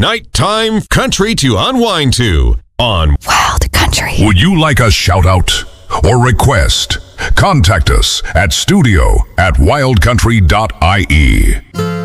nighttime country to unwind to on Wild Country. Would you like a shout out or request? Contact us at studio@wildcountry.ie.